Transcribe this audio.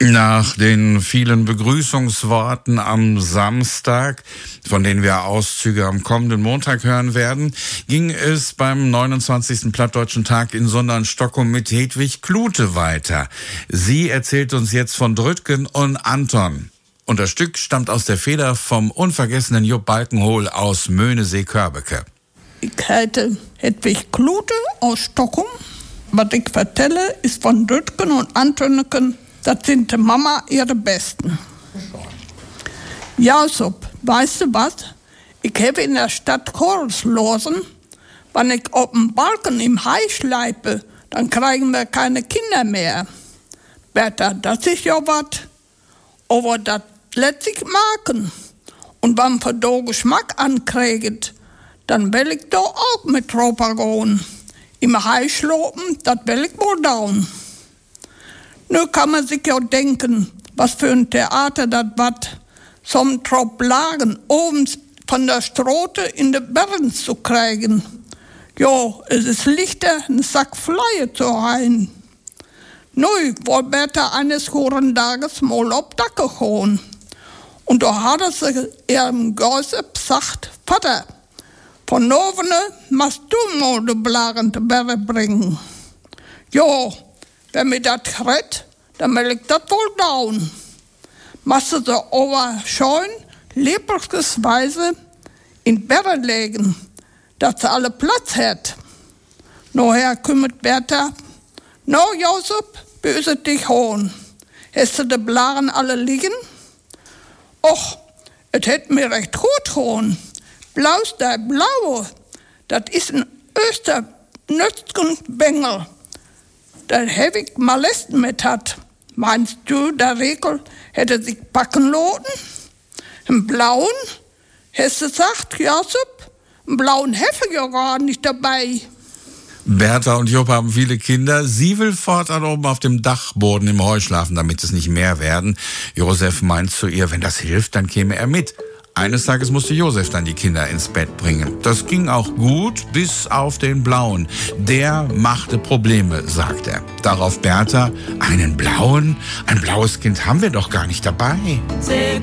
Nach den vielen Begrüßungsworten am Samstag, von denen wir Auszüge am kommenden Montag hören werden, ging es beim 29. Plattdeutschen Tag in Sondern-Stockholm mit Hedwig Klute weiter. Sie erzählt uns jetzt von Drütgen und Anton. Und das Stück stammt aus der Feder vom unvergessenen Jupp Balkenhol aus Möhnesee-Körbeke. Ich heiße Hedwig Klute aus Stockholm. Was ich vertelle, ist von Drütgen und Antonken. Das sind die Mama ihre Besten. Ja, Sup, weißt du was? Ich habe in der Stadt Korslösen, wenn ich auf den Balken im Hai schleipe, dann kriegen wir keine Kinder mehr. Bertha, das ist ja was. Aber das lässt sich machen. Und wenn wir da Geschmack ankriegen, dann will ich da auch mit Ropa gehen. Im Hai schlopen, das will ich wohl down. Nun kann man sich ja denken, was für ein Theater das war, zum Tropflagen oben von der Strote in die Bergen zu kriegen. Ja, es ist leichter, einen Sack Flyer zu rein. Nun, wohl Bertha eines hohen Tages mal auf Dacke gehen. Und da hat sie ihrem Gäuse gesagt, Vater, von Novene machst du mal die Blagen zu Berge bringen. Ja, wenn mir das kriegt, dann will ich das wohl down. Machst du so aber schön, lieblingsweise in Berge legen, dass sie alle Platz hat. Nachher kümmert Bertha, no Josef, böse dich holen. Hast du die Blagen alle liegen? Och, es hätt mir recht gut holen. Blaus der Blaue, das ist ein Östernötzgen-Bengel. Der Hewig Molesten mit hat. Meinst du, der Regel hätte sich packen lassen? Einen blauen? Hast du gesagt, Josep? Einen blauen Heffe ja gar nicht dabei. Bertha und Jupp haben viele Kinder. Sie will fortan oben auf dem Dachboden im Heu schlafen, damit es nicht mehr werden. Josef meint zu ihr, wenn das hilft, dann käme er mit. Eines Tages musste Josef dann die Kinder ins Bett bringen. Das ging auch gut, bis auf den Blauen. Der machte Probleme, sagt er. Darauf Bertha, einen Blauen? Ein blaues Kind haben wir doch gar nicht dabei.